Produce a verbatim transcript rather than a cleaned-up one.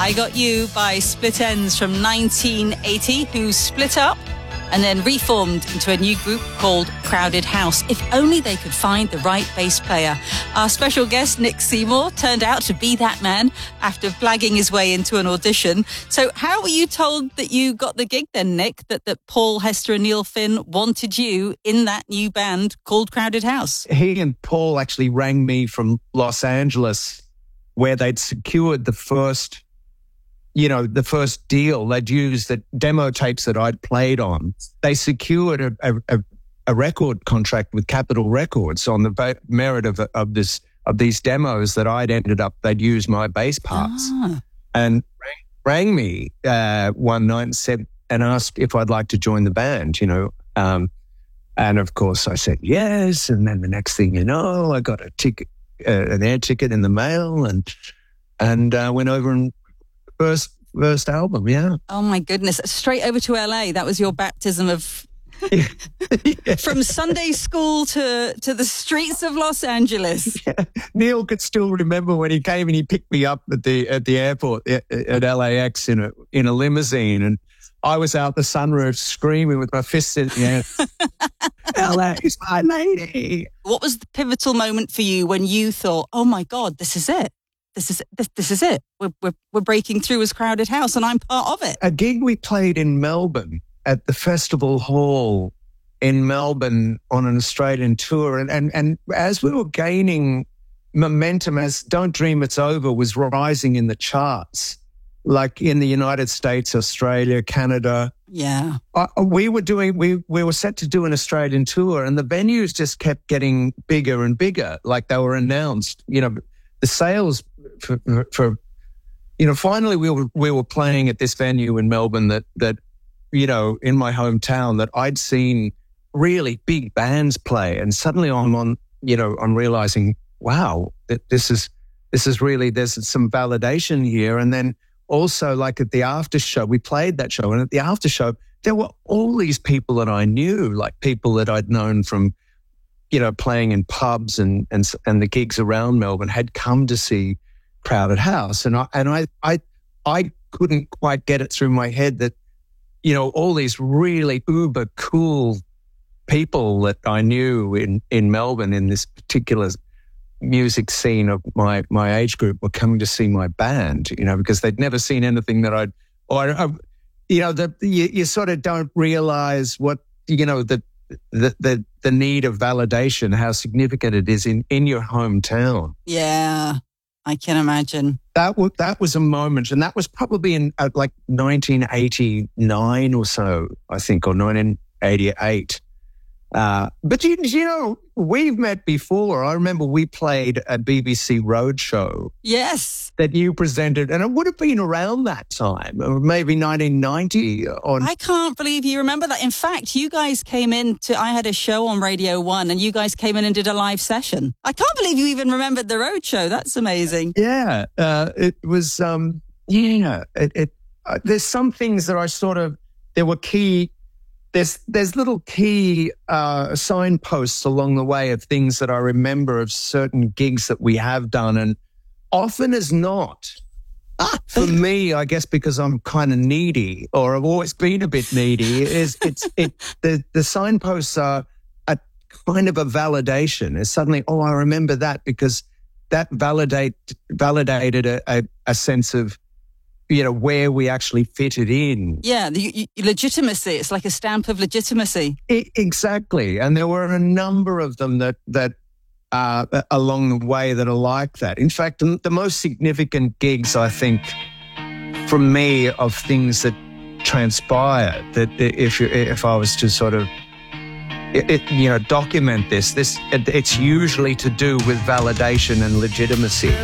I Got You by Split Enz from nineteen eighty, who split up and then reformed into a new group called Crowded House. If only they could find the right bass player. Our special guest, Nick Seymour, turned out to be that man after blagging his way into an audition. So how were you told that you got the gig then, Nick, that, that Paul, Hester and Neil Finn wanted you in that new band called Crowded House? He and Paul actually rang me from Los Angeles, where they'd secured the first you know, the first deal. They'd used the demo tapes that I'd played on. They secured a, a, a record contract with Capitol Records on the merit of, of this, of these demos that I'd ended up, they'd used my bass parts. Ah. And rang, rang me uh, one night and said, and asked if I'd like to join the band, you know. Um, and of course I said yes. And then the next thing you know, I got a ticket, uh, an air ticket in the mail and, and uh, went over and First, first album, yeah. Oh my goodness! Straight over to L A. That was your baptism of yeah. From Sunday school to to the streets of Los Angeles. Yeah. Neil could still remember when he came and he picked me up at the at the airport at, at L A X in a in a limousine, and I was out the sunroof screaming with my fists in the air. L A is my lady. What was the pivotal moment for you when you thought, "Oh my God, this is it"? This is this, this is it. We're, we're we're breaking through as Crowded House, and I'm part of it. A gig we played in Melbourne at the Festival Hall in Melbourne on an Australian tour, and and and as we were gaining momentum, as Don't Dream It's Over was rising in the charts, like in the United States, Australia, Canada. Yeah, uh, we were doing we we were set to do an Australian tour, and the venues just kept getting bigger and bigger, like they were announced. You know, the sales. For, for, you know, finally we were we were playing at this venue in Melbourne that that, you know, in my hometown that I'd seen really big bands play, and suddenly I'm on, you know, I'm realizing, wow, that this is this is really there's some validation here. And then also, like at the after show, we played that show, and at the after show there were all these people that I knew, like people that I'd known from, you know, playing in pubs and and and the gigs around Melbourne had come to see Crowded House, and I and I I I couldn't quite get it through my head that, you know, all these really uber cool people that I knew in, in Melbourne in this particular music scene of my my age group were coming to see my band, you know, because they'd never seen anything that I'd or I, you know that you, you sort of don't realize what, you know, the the the the need of validation, how significant it is in in your hometown. Yeah. I can imagine. That was, that was a moment, and that was probably in uh, like nineteen eighty-nine or so, I think, or nineteen eighty-eight. Uh, but you, you know, we've met before. I remember we played a B B C Roadshow. Yes. That you presented, and it would have been around that time, or maybe nineteen ninety. On I can't believe you remember that. In fact, you guys came in to, I had a show on Radio one, and you guys came in and did a live session. I can't believe you even remembered the Roadshow. That's amazing. Yeah. Uh, it was, um, yeah, it, it uh, there's some things that I sort of, there were key, There's there's little key uh, signposts along the way of things that I remember of certain gigs that we have done, and often as not, for me, I guess because I'm kind of needy, or I've always been a bit needy, is it's it the the signposts are a kind of a validation. It's suddenly, oh, I remember that because that validate validated a, a, a sense of, you know, where we actually fitted in. Yeah, the legitimacy. It's like a stamp of legitimacy. It, exactly. And there were a number of them that, that uh, along the way that are like that. In fact, the, the most significant gigs, I think, from me, of things that transpired, that if you, if I was to sort of, it, it, you know, document this, this it, it's usually to do with validation and legitimacy.